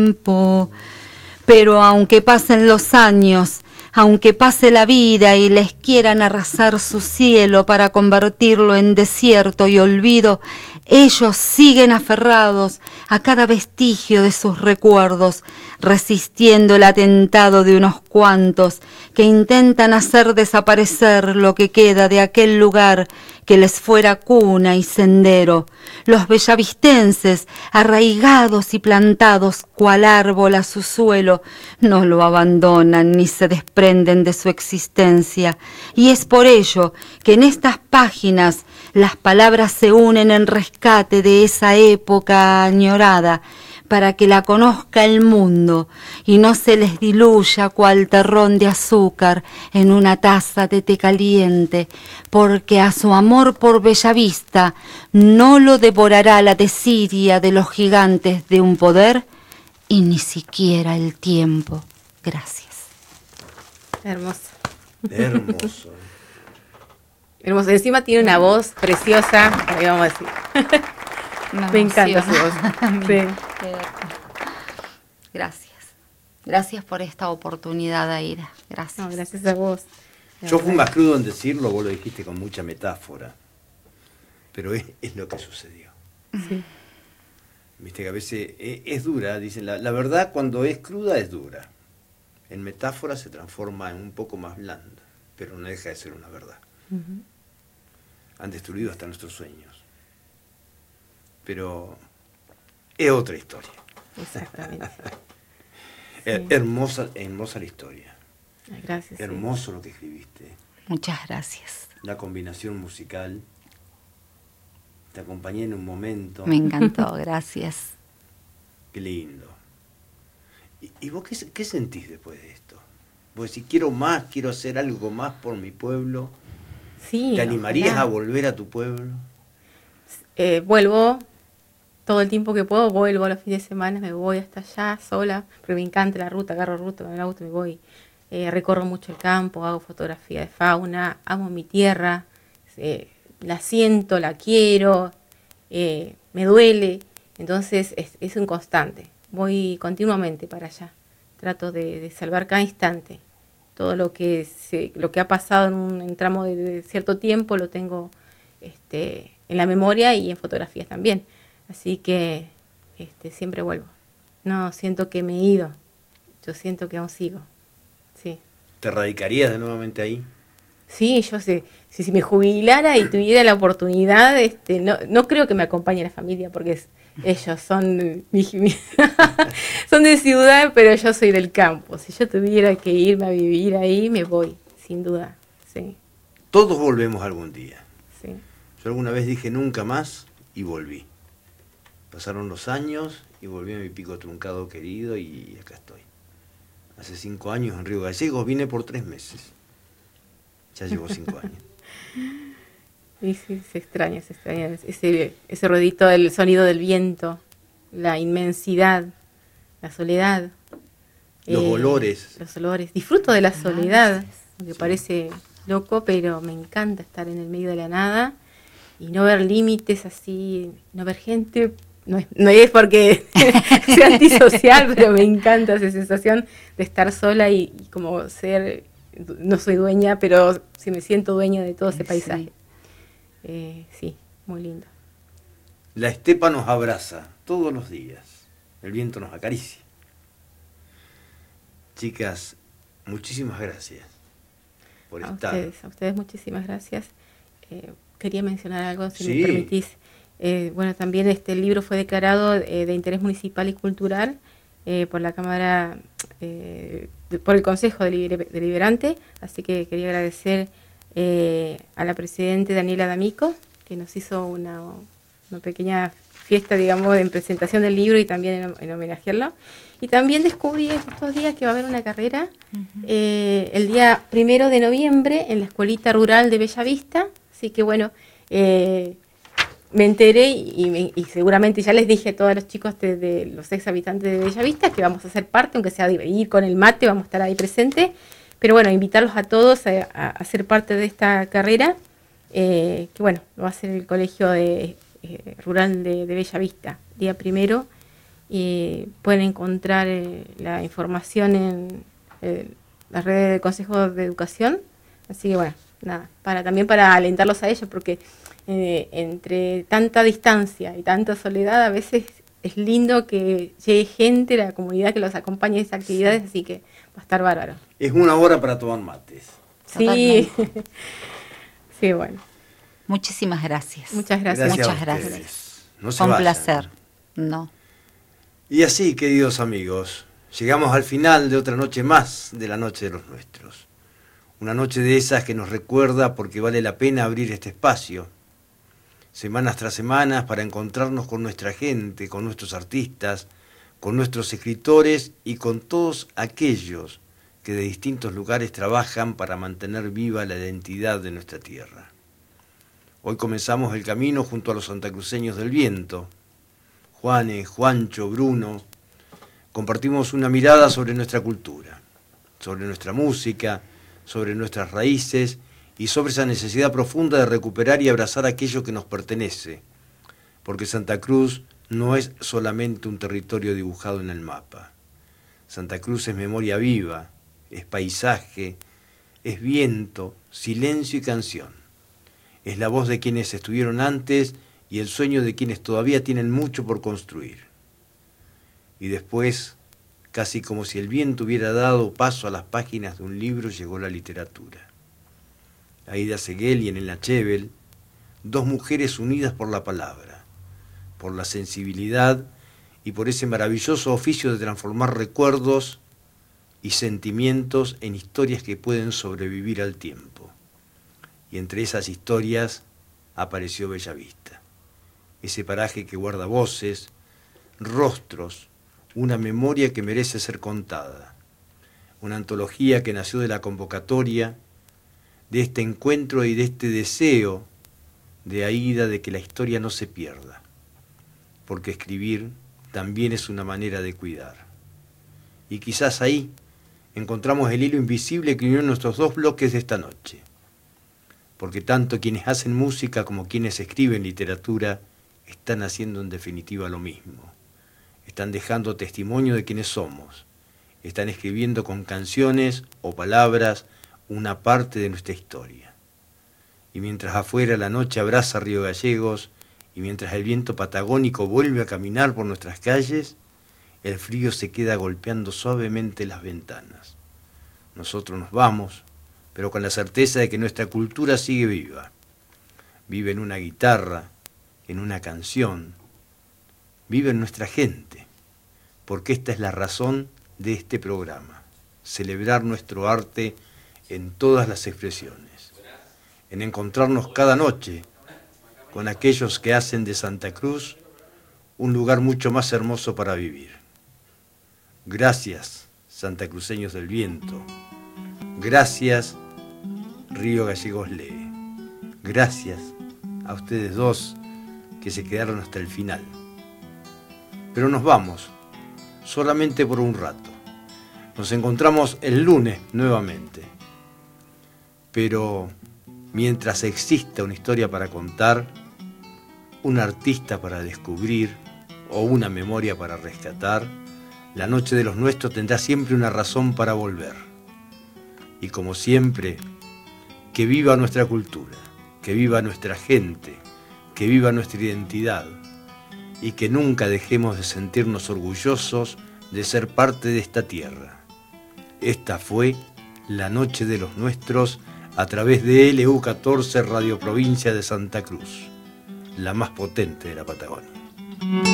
tiempo. Pero aunque pasen los años, aunque pase la vida y les quieran arrasar su cielo para convertirlo en desierto y olvido, ellos siguen aferrados a cada vestigio de sus recuerdos, resistiendo el atentado de unos cuantos que intentan hacer desaparecer lo que queda de aquel lugar que les fuera cuna y sendero. Los bellavistenses, arraigados y plantados cual árbol a su suelo, no lo abandonan ni se desprenden de su existencia. Y es por ello que en estas páginas las palabras se unen en rescate de esa época añorada, para que la conozca el mundo y no se les diluya cual terrón de azúcar en una taza de té caliente, porque a su amor por Bellavista no lo devorará la desidia de los gigantes de un poder y ni siquiera el tiempo. Gracias. Hermoso. Hermoso. Hermoso. Encima tiene una voz preciosa, ahí vamos a decir. Me encanta su voz. Sí. Gracias. Gracias por esta oportunidad, Aida. Gracias. No, gracias a vos. Yo fui más crudo en decirlo, vos lo dijiste con mucha metáfora. Pero es lo que sucedió. Sí. Viste que a veces es dura, dicen, la verdad cuando es cruda es dura. En metáfora se transforma en un poco más blanda, pero no deja de ser una verdad. Han destruido hasta nuestros sueños. Pero es otra historia. Exactamente. Sí. Hermosa la historia. Gracias. Hermoso sí. Lo que escribiste. Muchas gracias. La combinación musical. Te acompañé en un momento. Me encantó, gracias. Qué lindo. ¿Y vos qué sentís después de esto? Vos decís, quiero más, quiero hacer algo más por mi pueblo. Sí. ¿Te animarías a volver a tu pueblo? Vuelvo. Todo el tiempo que puedo vuelvo a los fines de semana, me voy hasta allá sola, porque me encanta la ruta, agarro ruta con el auto, me voy, recorro mucho el campo, hago fotografía de fauna, amo mi tierra, la siento, la quiero, me duele, entonces es un constante, voy continuamente para allá, trato de salvar cada instante, todo lo que ha pasado en un tramo de cierto tiempo lo tengo en la memoria y en fotografías también. Así que siempre vuelvo. No siento que me he ido. Yo siento que aún sigo. Sí. ¿Te radicarías de nuevamente ahí? Sí, yo sé. Si me jubilara y tuviera la oportunidad, no creo que me acompañe la familia, porque ellos son son de ciudad, pero yo soy del campo. Si yo tuviera que irme a vivir ahí, me voy, sin duda. Sí. Todos volvemos algún día. Sí. Yo alguna vez dije nunca más y volví. Pasaron los años y volví a mi Pico Truncado querido y acá estoy. Hace 5 años en Río Gallegos, vine por 3 meses. Ya llevo 5 años. Y sí, se extraña ese ruidito del sonido del viento, la inmensidad, la soledad. Los olores. Los olores. Disfruto de la soledad, aunque sí. Parece loco, pero me encanta estar en el medio de la nada y no ver límites así, no ver gente. No es porque sea antisocial, pero me encanta esa sensación de estar sola y como ser, no soy dueña, pero sí me siento dueña de todo ese paisaje. Sí, muy lindo. La estepa nos abraza todos los días, el viento nos acaricia. Chicas, muchísimas gracias por estar. A ustedes muchísimas gracias. Quería mencionar algo, si Sí. me permitís. Bueno, también este libro fue declarado de interés municipal y cultural por la Cámara, por el Consejo Deliberante, así que quería agradecer a la Presidenta Daniela D'Amico, que nos hizo una pequeña fiesta, digamos, en presentación del libro y también en homenajearlo. Y también descubrí estos días que va a haber una carrera el día 1 de noviembre en la Escuelita Rural de Bellavista, así que bueno, me enteré y seguramente ya les dije a todos los chicos de los ex habitantes de Bellavista que vamos a ser parte, aunque sea de ir con el mate, vamos a estar ahí presentes. Pero bueno, invitarlos a todos a ser parte de esta carrera, que bueno, lo va a hacer el Colegio Rural de Bellavista, día 1. y pueden encontrar la información en las redes del Consejo de Educación. Así que bueno, nada, también para alentarlos a ellos, porque entre tanta distancia y tanta soledad, a veces es lindo que llegue gente de la comunidad que los acompañe en esas actividades, así que va a estar bárbaro. Es una hora para tomar mates. Sí, sí, bueno. Muchísimas gracias. Muchas gracias. Muchas gracias. No se Fue un vayan. placer. No. Y así, queridos amigos, llegamos al final de otra noche más de la Noche de los Nuestros. Una noche de esas que nos recuerda porque vale la pena abrir este espacio, semanas tras semanas, para encontrarnos con nuestra gente, con nuestros artistas, con nuestros escritores y con todos aquellos que de distintos lugares trabajan para mantener viva la identidad de nuestra tierra. Hoy comenzamos el camino junto a los santacruceños del viento. Juanes, Juancho, Bruno, compartimos una mirada sobre nuestra cultura, sobre nuestra música, sobre nuestras raíces y sobre esa necesidad profunda de recuperar y abrazar aquello que nos pertenece, porque Santa Cruz no es solamente un territorio dibujado en el mapa. Santa Cruz es memoria viva, es paisaje, es viento, silencio y canción. Es la voz de quienes estuvieron antes y el sueño de quienes todavía tienen mucho por construir. Y después, casi como si el viento hubiera dado paso a las páginas de un libro, llegó la literatura. Aida Seguel y Elena Chevel, dos mujeres unidas por la palabra, por la sensibilidad y por ese maravilloso oficio de transformar recuerdos y sentimientos en historias que pueden sobrevivir al tiempo. Y entre esas historias apareció Bellavista, ese paraje que guarda voces, rostros, una memoria que merece ser contada, una antología que nació de la convocatoria, de este encuentro y de este deseo de Aida de que la historia no se pierda, porque escribir también es una manera de cuidar. Y quizás ahí encontramos el hilo invisible que unió nuestros dos bloques de esta noche, porque tanto quienes hacen música como quienes escriben literatura están haciendo en definitiva lo mismo. Están dejando testimonio de quienes somos, están escribiendo con canciones o palabras una parte de nuestra historia. Y mientras afuera la noche abraza Río Gallegos y mientras el viento patagónico vuelve a caminar por nuestras calles, el frío se queda golpeando suavemente las ventanas. Nosotros nos vamos, pero con la certeza de que nuestra cultura sigue viva. Vive en una guitarra, en una canción, vive en nuestra gente, porque esta es la razón de este programa, celebrar nuestro arte en todas las expresiones, en encontrarnos cada noche con aquellos que hacen de Santa Cruz un lugar mucho más hermoso para vivir. Gracias, santacruceños del viento. Gracias, Río Gallegos Lee. Gracias a ustedes dos que se quedaron hasta el final. Pero nos vamos, solamente por un rato. Nos encontramos el lunes nuevamente. Pero mientras exista una historia para contar, un artista para descubrir o una memoria para rescatar, la Noche de los Nuestros tendrá siempre una razón para volver. Y como siempre, que viva nuestra cultura, que viva nuestra gente, que viva nuestra identidad y que nunca dejemos de sentirnos orgullosos de ser parte de esta tierra. Esta fue la Noche de los Nuestros a través de LU14 Radio Provincia de Santa Cruz, la más potente de la Patagonia.